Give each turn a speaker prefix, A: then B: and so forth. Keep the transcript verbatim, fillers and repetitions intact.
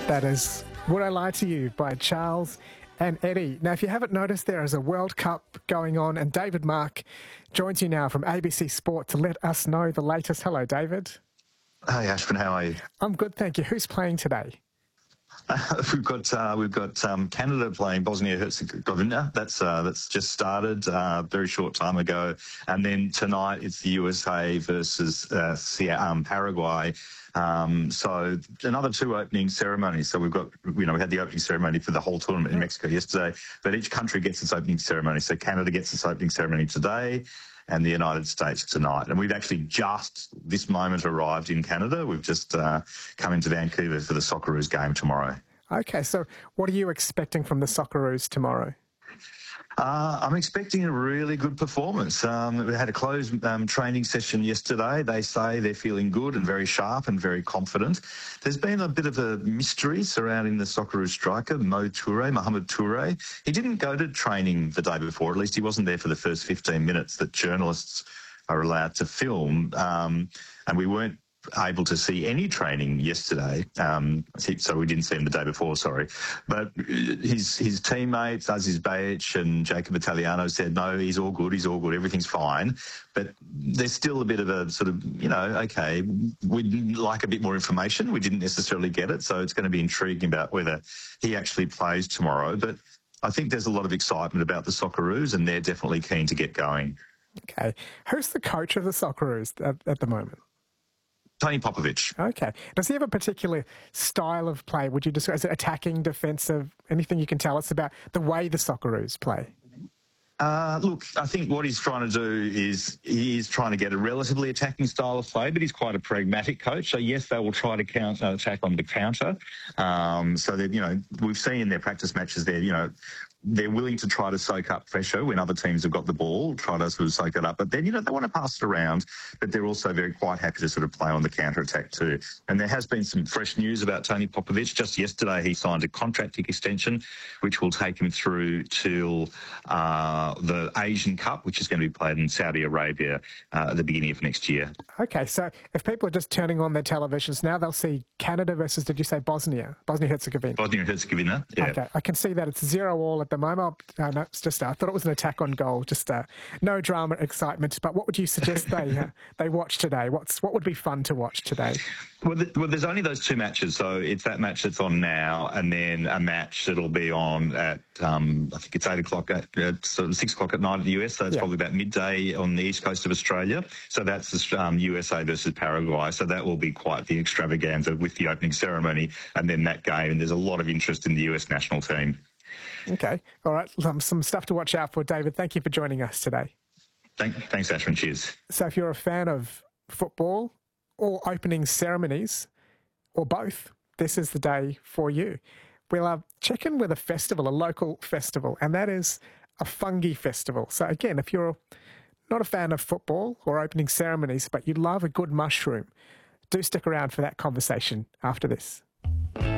A: That is Would I Lie to You by Charles and Eddie. Now, if you haven't noticed, there is a World Cup going on, and David Mark joins you now from A B C Sport to let us know the latest. Hello, David.
B: Hey, Ashwin, how are you?
A: I'm good, thank you. Who's playing today?
B: Uh, we've got uh, we've got um, Canada playing Bosnia Herzegovina. That's uh, that's just started uh, a very short time ago, and then tonight it's the U S A versus uh, um, Paraguay. Um, so another two opening ceremonies. So we've got, you know, we had the opening ceremony for the whole tournament in Mexico yesterday, but each country gets its opening ceremony. So Canada gets its opening ceremony today, and the United States tonight. And we've actually just this moment arrived in Canada. We've just uh, come into Vancouver for the Socceroos game tomorrow.
A: Okay, so what are you expecting from the Socceroos tomorrow?
B: Uh, I'm expecting a really good performance. Um, we had a closed um, training session yesterday. They say they're feeling good and very sharp and very confident. There's been a bit of a mystery surrounding the Socceroos striker, Mo Toure, Mohamed Toure. He didn't go to training the day before. At least he wasn't there for the first fifteen minutes that journalists are allowed to film. Um, and we weren't able to see any training yesterday, um, so we didn't see him the day before, sorry. But his his teammates, Aziz Bayic and Jacob Italiano, said, no, he's all good, he's all good, everything's fine. But there's still a bit of a sort of, you know, okay, we'd like a bit more information. We didn't necessarily get it, so it's going to be intriguing about whether he actually plays tomorrow. But I think there's a lot of excitement about the Socceroos, and they're definitely keen to get going.
A: Okay. Who's the coach of the Socceroos at, at the moment?
B: Tony Popovich.
A: Okay. Does he have a particular style of play? Would you describe is it attacking, defensive? Anything you can tell us about the way the Socceroos play?
B: Uh, look, I think what he's trying to do is he's trying to get a relatively attacking style of play, but he's quite a pragmatic coach. So, yes, they will try to counter, attack on the counter. Um, so, that, you know, we've seen in their practice matches there, you know, they're willing to try to soak up pressure when other teams have got the ball, try to sort of soak it up. But then, you know, they want to pass it around, but they're also very quite happy to sort of play on the counter-attack too. And there has been some fresh news about Tony Popovich. Just yesterday, he signed a contract extension, which will take him through till uh, the Asian Cup, which is going to be played in Saudi Arabia uh, at the beginning of next year.
A: Okay, so if people are just turning on their televisions now, they'll see Canada versus, did you say Bosnia? Bosnia-Herzegovina.
B: Bosnia-Herzegovina, yeah.
A: Okay, I can see that it's zero all at the moment. Uh, no, it's just, uh, I thought it was an attack on goal, just uh, no drama, excitement. But what would you suggest they uh, they watch today? What's What would be fun to watch today?
B: Well, the, well, there's only those two matches. So it's that match that's on now, and then a match that'll be on at, um, I think it's eight o'clock, at, at sort of six o'clock at night in the U S. So it's yeah. probably about midday on the east coast of Australia. So that's um, U S A versus Paraguay. So that will be quite the extravaganza with the opening ceremony and then that game. And there's a lot of interest in the U S national team.
A: Okay. All right. Um, some stuff to watch out for. David, thank you for joining us today.
B: Thank, thanks, Ashwin. Cheers.
A: So if you're a fan of football or opening ceremonies or both, this is the day for you. We'll uh, check in with a festival, a local festival, and that is a fungi festival. So again, if you're not a fan of football or opening ceremonies, but you love a good mushroom, do stick around for that conversation after this.